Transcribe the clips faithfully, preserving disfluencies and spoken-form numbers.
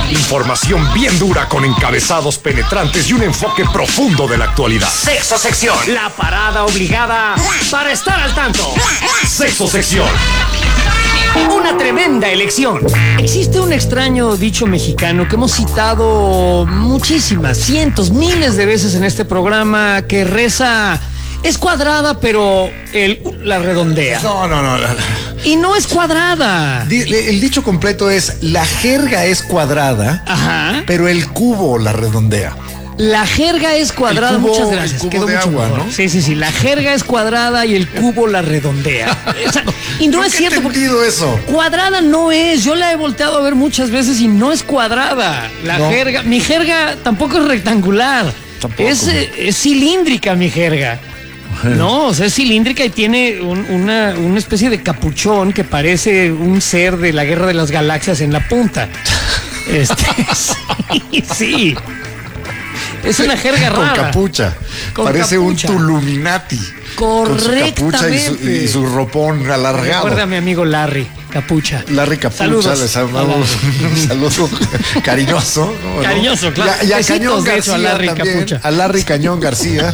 Información bien dura con encabezados penetrantes y un enfoque profundo de la actualidad. Sexo Sección, la parada obligada para estar al tanto. Sexo Sección. Una tremenda elección. Existe un extraño dicho mexicano que hemos citado muchísimas, cientos, miles de veces en este programa, que reza: es cuadrada, pero el, la redondea. No, no, no, no. Y no es cuadrada. El dicho completo es: la jerga es cuadrada, Ajá. pero el cubo la redondea. La jerga es cuadrada, cubo, muchas gracias. el cubo Quedó de mucho agua, mejor. ¿no? Sí, sí, sí. La jerga es cuadrada y el cubo la redondea. Esa, y no es cierto. ¿Qué sentido eso? Cuadrada no es. Yo la he volteado a ver muchas veces y no es cuadrada. La No. jerga, mi jerga tampoco es rectangular. Tampoco. Es, eh, es cilíndrica mi jerga. No, o sea, es cilíndrica y tiene un- una, una especie de capuchón que parece un ser de la Guerra de las Galaxias en la punta. Este, sí, sí. Es una jerga Con rara. capucha. Con Parece capucha. un Tuluminati. Con su capucha y su, Correctamente. y su ropón alargado. Recuerda a mi amigo Larry Capucha. Larry Capucha, Saludos les a mandamos Larry. un saludo cariñoso. ¿no? Cariñoso, claro. Y a, y a Besitos, Cañón de hecho, a García Larry también, Capucha. a Larry Cañón García.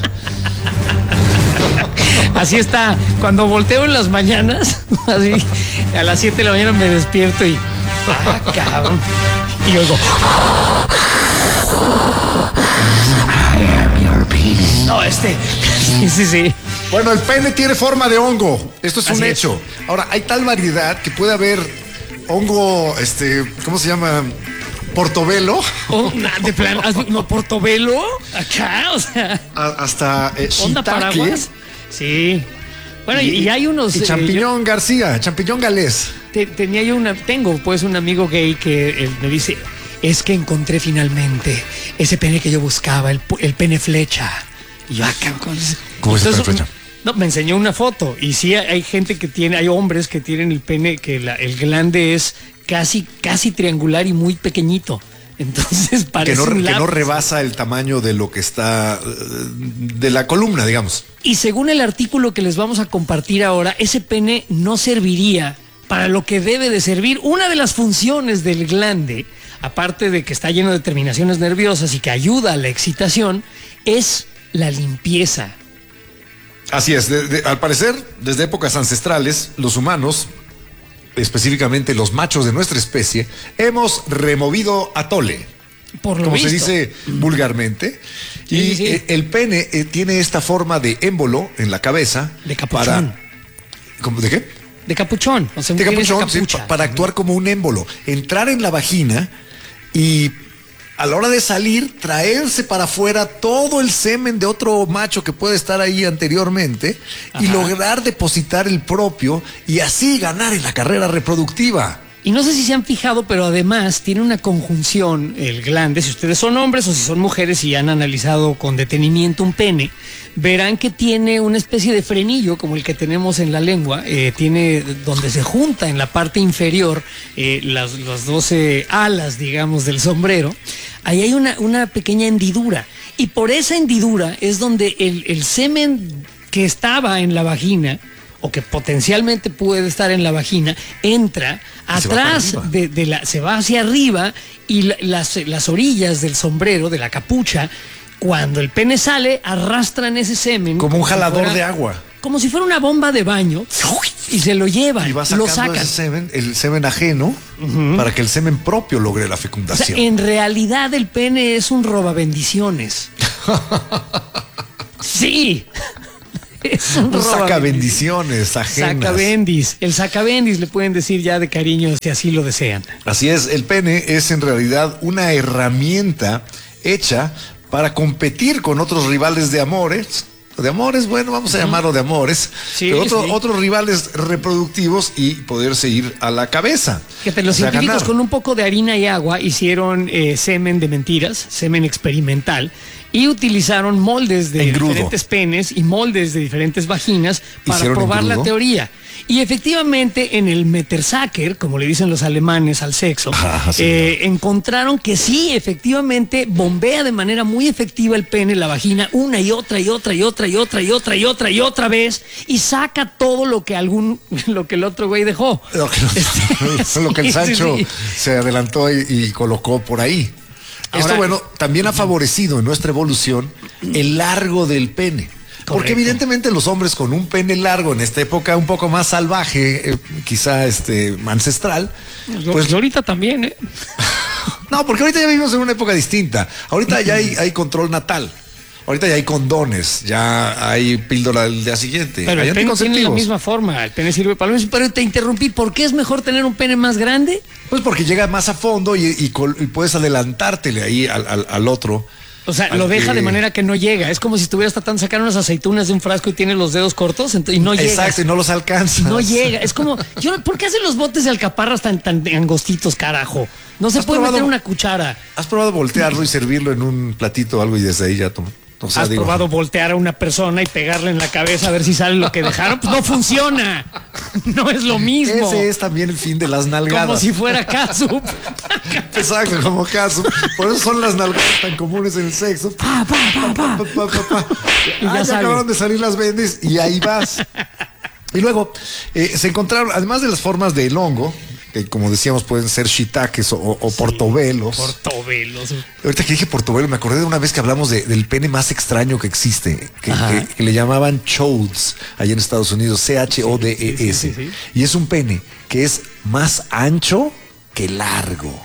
Así está. Cuando volteo en las mañanas, así, a las siete de la mañana me despierto y... ¡Ah, cabrón! Y oigo... No, este... Sí, sí, sí. Bueno, el pene tiene forma de hongo. Esto es Así un es. hecho. Ahora, hay tal variedad que puede haber hongo, este, ¿cómo se llama? Portobelo. Oh, na- de plan, ¿has- no, Portobelo, acá, o sea... a- hasta eh, ¿Onda shiitake. paraguas? Sí. Bueno, y, y hay unos... Y eh, champiñón García, champiñón galés. Te- tenía yo una, tengo pues un amigo gay que él me dice: es que encontré finalmente ese pene que yo buscaba, el, pu- el pene flecha. Y yo, ah, cabrón, ¿Cómo es el entonces, pene flecha? No, me enseñó una foto y sí hay gente que tiene, hay hombres que tienen el pene, que la- el glande es casi, casi triangular y muy pequeñito. Entonces Que parece no, un que no lápiz. rebasa el tamaño de lo que está, eh, de la columna, digamos. Y según el artículo que les vamos a compartir ahora, ese pene no serviría para lo que debe de servir. Una de las funciones del glande, aparte de que está lleno de terminaciones nerviosas y que ayuda a la excitación, es la limpieza. Así es, de- de- al parecer, desde épocas ancestrales, los humanos, específicamente los machos de nuestra especie, hemos removido atole, Por lo como visto. se dice vulgarmente. Sí, y sí, sí. eh, el pene eh, tiene esta forma de émbolo en la cabeza. De capuchón. Para, ¿cómo, ¿De qué? De capuchón. O sea, De tiene esa capuchón, sí, capucha. pa- para actuar como un émbolo, entrar en la vagina y a la hora de salir, traerse para afuera todo el semen de otro macho que puede estar ahí anteriormente y Ajá. lograr depositar el propio y así ganar en la carrera reproductiva. Y no sé si se han fijado, pero además tiene una conjunción, el glande, si ustedes son hombres o si son mujeres y han analizado con detenimiento un pene, verán que tiene una especie de frenillo como el que tenemos en la lengua, eh, tiene donde se junta en la parte inferior eh, las, las doce alas, digamos, del sombrero, ahí hay una, una pequeña hendidura y por esa hendidura es donde el, el semen que estaba en la vagina o que potencialmente puede estar en la vagina, entra Y se va para atrás arriba. de, de la, se va hacia arriba y la- las, las orillas del sombrero, de la capucha, cuando el pene sale, arrastran ese semen. Como un si jalador fuera- de agua. Como si fuera una bomba de baño y se lo llevan, Y va lo sacando sacan. ese semen, el semen ajeno, para que el semen propio logre la O sea, fecundación. en realidad el pene es un robabendiciones. Sí. Es un Un saca robabendiciones. bendiciones ajenas. Sacabendis. El sacabendis le pueden decir ya de cariño si así lo desean. Así es, el pene es en realidad una herramienta hecha para competir con otros rivales de amores. De amores, bueno, vamos a llamarlo de amores. Sí, pero otro- sí. otros rivales reproductivos y poderse ir a la cabeza. Fíjate, los O sea, científicos ganar. con un poco de harina y agua hicieron eh, semen de mentiras, semen experimental, y utilizaron moldes de Engrudo. diferentes penes y moldes de diferentes vaginas para ¿Hicieron probar engrudo? la teoría. Y efectivamente en el Metersacker, como le dicen los alemanes al sexo, Ah, sí. eh, encontraron que sí, efectivamente bombea de manera muy efectiva el pene, la vagina, una y otra y otra y otra y otra y otra y otra y otra vez, y saca todo lo que algún, lo que el otro güey dejó. Lo que, lo que el Sí, Sancho sí, sí. se adelantó y, y colocó por ahí. Esto, Ahora- bueno, también ha favorecido en nuestra evolución el largo del pene. Porque Correcto. evidentemente los hombres con un pene largo en esta época un poco más salvaje, eh, quizá este ancestral, Pues, pues ahorita también, ¿eh? no, porque ahorita ya vivimos en una época distinta. Ahorita ya hay, hay control natal. Ahorita ya hay condones, ya hay píldora del día siguiente. Pero hay el pene tiene la anticonceptivos. misma forma, el pene sirve para lo mismo. Pero te interrumpí, ¿por qué es mejor tener un pene más grande? Pues porque llega más a fondo y, y col- y puedes adelantártele ahí al, al- al otro. O sea, Al lo deja que- de manera que no llega. Es como si estuvieras tratando de sacar unas aceitunas de un frasco y tiene los dedos cortos ent- y no llega. Exacto, y no los alcanza. No llega. Es como, yo, ¿por qué hacen los botes de alcaparras tan, tan angostitos, carajo? No se ¿Has puede probado- meter una cuchara. ¿Has probado voltearlo y servirlo en un platito o algo y desde ahí ya tomo? O sea, ¿Has digo, probado voltear a una persona y pegarle en la cabeza a ver si sale lo que dejaron? Pues no funciona. No es lo mismo. ese es también el fin de las nalgadas. Como si fuera Katsup. Exacto, como caso. Por eso son las nalgadas tan comunes en el sexo. Pa, pa, pa, pa. Pa, pa, pa, pa. Y ya Ah, ya sale. acabaron de salir las vendes y ahí vas. Y luego eh, se encontraron, además de las formas del hongo, que como decíamos pueden ser shiitakes o, o portobelos. Portobelos. Ahorita que dije portobelo, me acordé de una vez que hablamos de- del pene más extraño que existe, que, Ajá. que- que le llamaban chodes allá en Estados Unidos, C H O D E S. Sí, sí, sí, sí. Y es un pene que es más ancho que largo.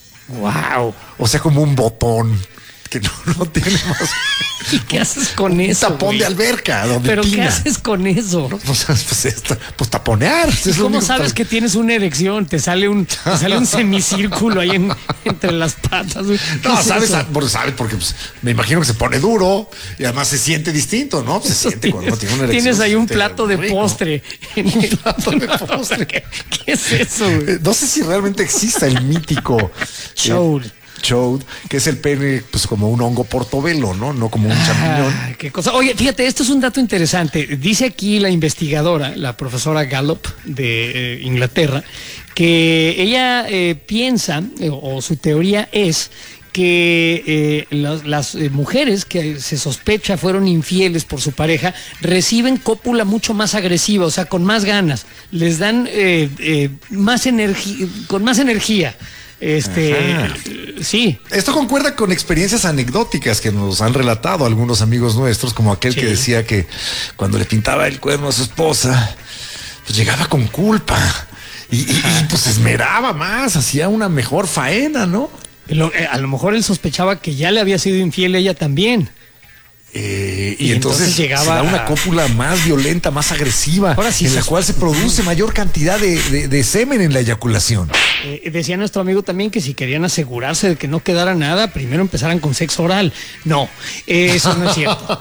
Wow. O sea, como un botón que no, no tiene más. ¿Y qué haces con Un eso? tapón güey? de alberca donde ¿Pero qué tina. haces con eso? Pues, pues, esto, pues taponear. ¿Y es lo cómo único sabes que tienes una erección? Te sale un, te sale un semicírculo ahí en- entre las patas. güey. ¿Qué No, es sabes, eso? porque sabes, porque pues, me imagino que se pone duro y además se siente distinto, ¿no? Se siente cuando uno tiene una erección. Tienes ahí se un siente plato de rico. postre. En Un el- plato de postre. ¿Qué, qué es eso, güey? Eh, No sé si realmente exista el mítico Chode. eh, chode, que es el pene, pues como un hongo portobelo, ¿no? No como un champiñón. Ah, qué cosa. Oye, fíjate, esto es un dato interesante. Dice aquí la investigadora, la profesora Gallup de eh, Inglaterra, que ella eh, piensa, eh, o su teoría es que eh, las, las, eh, mujeres que se sospecha fueron infieles por su pareja reciben cópula mucho más agresiva, o sea, con más ganas, les dan eh, eh, más energía, con más energía. Este, Ajá. eh, sí. Esto concuerda con experiencias anecdóticas que nos han relatado algunos amigos nuestros, como aquel Sí. que decía que cuando le pintaba el cuerno a su esposa, pues llegaba con culpa y, y- y, pues se esmeraba más, hacía una mejor faena, ¿no? Lo- eh, a lo mejor él sospechaba que ya le había sido infiel ella también. Eh, y, Y entonces, entonces llegaba se da una a- cópula más violenta, más agresiva, Ahora sí en se- la cual se produce mayor cantidad de, de- de semen en la eyaculación. Eh, decía nuestro amigo también que si querían asegurarse de que no quedara nada, primero empezaran con sexo oral. No, eh, eso no es cierto.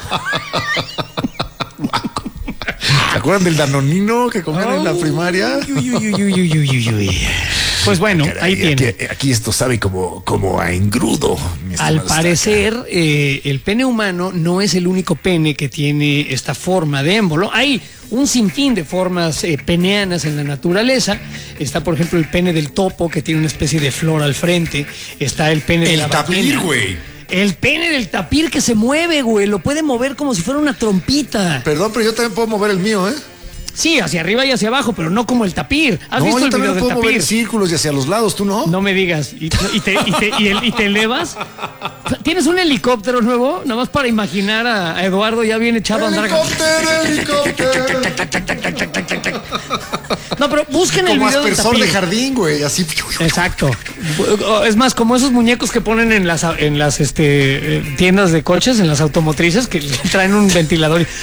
¿Se acuerdan del danonino que comían en la primaria? Uy, uy, uy, uy, uy, uy, uy, uy. Pues bueno, ahí Caray, tiene. aquí, aquí esto sabe como, como a engrudo. mi Al estimado parecer, eh, el pene humano no es el único pene que tiene esta forma de émbolo. Hay un sinfín de formas eh, peneanas en la naturaleza. Está, por ejemplo, el pene del topo, que tiene una especie de flor al frente. Está el pene de El la tapir, ballena. güey. El pene del tapir que se mueve, güey. Lo puede mover como si fuera una trompita. Perdón, pero yo también puedo mover el mío, ¿eh? Sí, hacia arriba y hacia abajo, pero no como el tapir. ¿Has No, visto yo el también video del puedo mover tapir? en círculos y hacia los lados, ¿tú no? No me digas. ¿Y, y te, y te- y el- y te elevas? ¿Tienes un helicóptero nuevo? Nada más para imaginar a, a Eduardo ya bien echado a andar. ¡Helicóptero, helicóptero! No, pero busquen el Como video del aspersor de tapir. jardín, güey, así. Exacto. Es más, como esos muñecos que ponen en las en las este eh, tiendas de coches, en las automotrices, que traen un ventilador. y-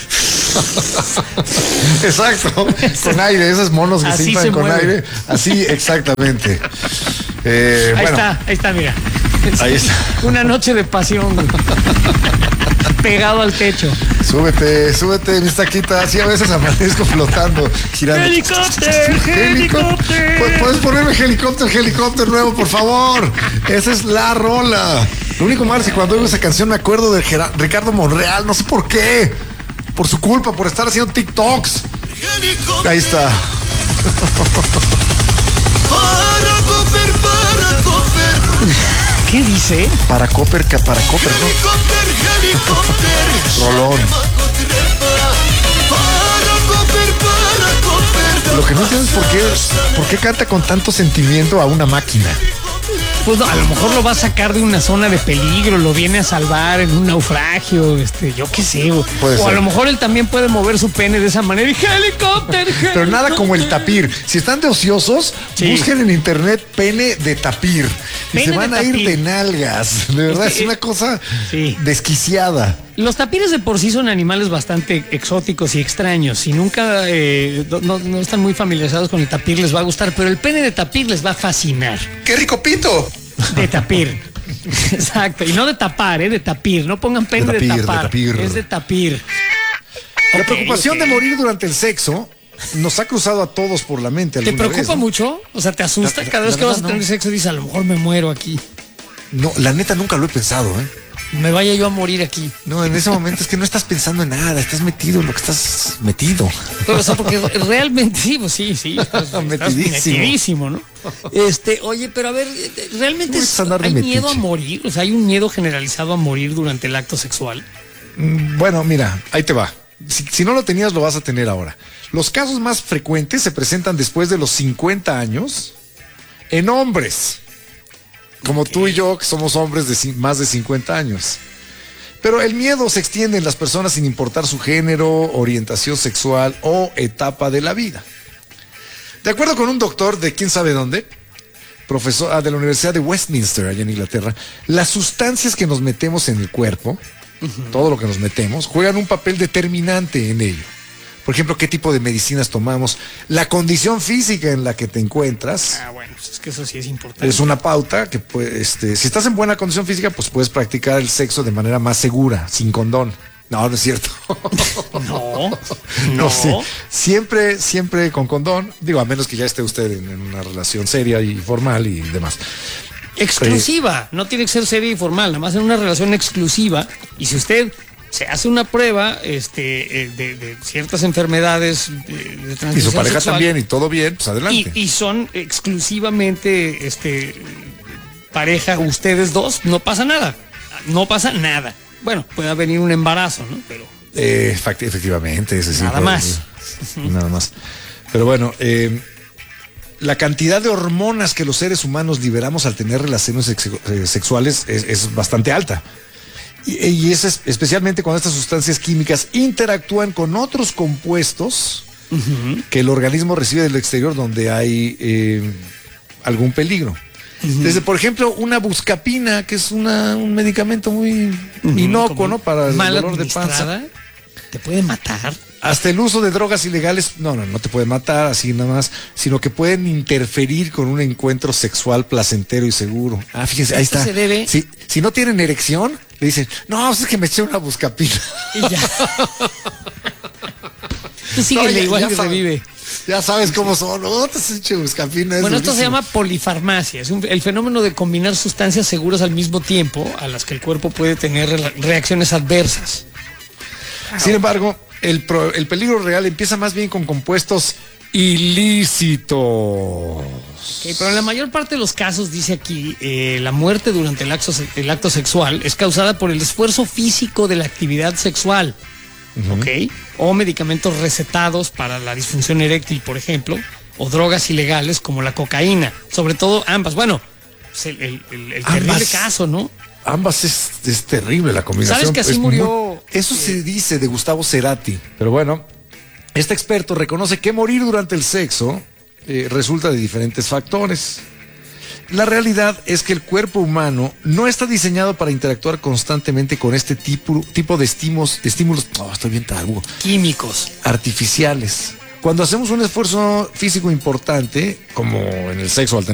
Exacto, con aire, esos monos que Así se inflan se con mueve. aire. Así, exactamente. Eh, Ahí bueno, está, ahí está, mira. Ahí está. Una noche de pasión, güey. Pegado al techo. súbete, súbete, mis taquitas. Así a veces amanezco flotando, girando. ¡Helicóptero! ¡Helicóptero! ¿Puedes ponerme helicóptero, helicóptero nuevo, por favor? Esa es la rola. Lo único malo es que cuando oigo esa canción me acuerdo de Gerard, Ricardo Monreal, no sé por qué. Por su culpa, por estar haciendo TikToks. Ahí está. ¿Qué dice? Para Copper, que para Copper, ¿no? Rolón. Lo que no entiendo es por qué, por qué canta con tanto sentimiento a una máquina. Pues no, a lo mejor lo va a sacar de una zona de peligro, lo viene a salvar en un naufragio, este, yo qué sé. O, o a lo mejor él también puede mover su pene de esa manera y helicóptero. Pero nada como el tapir. Si están de ociosos, sí. busquen en internet pene de tapir. Pene y se van a ir de nalgas. De verdad, es, que, es una cosa sí. desquiciada. Los tapires de por sí son animales bastante exóticos y extraños. Si nunca eh, no, no están muy familiarizados con el tapir, les va a gustar, pero el pene de tapir les va a fascinar. ¡Qué rico pito! De tapir. Exacto. Y no de tapar, ¿eh? De tapir. No pongan pene de, tapir, de tapar. De tapir. Es de tapir. La okay, preocupación okay. de morir durante el sexo nos ha cruzado a todos por la mente. ¿Te preocupa vez, ¿no? mucho? O sea, ¿te asusta? La, Cada la, vez la que vas a tener no. sexo dices, a lo mejor me muero aquí. No, la neta nunca lo he pensado, ¿eh? Me vaya yo a morir aquí. No, en ese momento es que no estás pensando en nada, estás metido en lo que estás metido. Pero, o sea, porque realmente sí, pues sí, sí, estás, estás metidísimo. metidísimo, ¿no? Este, oye, pero a ver, ¿realmente es, hay miedo a morir? O sea, ¿hay un miedo generalizado a morir durante el acto sexual? Bueno, mira, ahí te va. Si, si no lo tenías, lo vas a tener ahora. Los casos más frecuentes se presentan después de los cincuenta años en hombres. Como okay. tú y yo, que somos hombres de más de cincuenta años. Pero el miedo se extiende en las personas sin importar su género, orientación sexual o etapa de la vida. De acuerdo con un doctor de quién sabe dónde, profesor ah, de la Universidad de Westminster, allá en Inglaterra, las sustancias que nos metemos en el cuerpo, uh-huh. todo lo que nos metemos, juegan un papel determinante en ello. Por ejemplo, qué tipo de medicinas tomamos, la condición física en la que te encuentras. Ah, bueno, pues es que eso sí es importante. Es una pauta que, pues, este, si estás en buena condición física, pues puedes practicar el sexo de manera más segura, sin condón. No, no es cierto. No, no. no sí. Siempre, siempre con condón. Digo, a menos que ya esté usted en, en una relación seria y formal y demás. Exclusiva, eh, no tiene que ser seria y formal, nada más en una relación exclusiva. Y si usted se hace una prueba este, eh, de, de ciertas enfermedades de, de transmisión y su pareja sexual, también y todo bien, pues adelante. Y, y son exclusivamente este, pareja ustedes dos, no pasa nada, no pasa nada. Bueno, puede venir un embarazo, ¿no? Pero eh, efectivamente, ese sí. Nada más. Venir, nada más. Pero bueno, eh, la cantidad de hormonas que los seres humanos liberamos al tener relaciones sex sexuales es, es bastante alta. Y, y es especialmente cuando estas sustancias químicas interactúan con otros compuestos uh-huh. que el organismo recibe del exterior donde hay eh, algún peligro. Uh-huh. Desde, por ejemplo, una buscapina, que es una, un medicamento muy uh-huh. inocuo, ¿no? Para el dolor de panza. ¿Te puede matar? Hasta el uso de drogas ilegales, no, no, no te puede matar así nada más, sino que pueden interferir con un encuentro sexual placentero y seguro. Ah, fíjense, ahí está. Se debe? Si, si no tienen erección, le dicen, no, es que me eché una buscapina. Y ya. Tú síguele, no, ya, igual ya que sabe, revive. Ya sabes cómo son, no te has hecho buscapina. Bueno, esto se llama polifarmacia, es un, el fenómeno de combinar sustancias seguras al mismo tiempo a las que el cuerpo puede tener reacciones adversas. Sin embargo, el, pro, el peligro real empieza más bien con compuestos ilícitos. Okay, pero en la mayor parte de los casos, dice aquí, eh, la muerte durante el acto, el acto sexual es causada por el esfuerzo físico de la actividad sexual. Uh-huh. ¿Ok? O medicamentos recetados para la disfunción eréctil, por ejemplo, o drogas ilegales como la cocaína. Sobre todo ambas. Bueno, es el, el, el, el terrible caso, ¿no? Ambas es, es terrible la combinación. ¿Sabes que así es murió? Muy, eso eh, se dice de Gustavo Cerati. Pero bueno, este experto reconoce que morir durante el sexo eh, resulta de diferentes factores. La realidad es que el cuerpo humano no está diseñado para interactuar constantemente con este tipo, tipo de estímulos, estímulos oh, estoy bien tarugo, químicos artificiales. Cuando hacemos un esfuerzo físico importante, como en el sexo alternativo,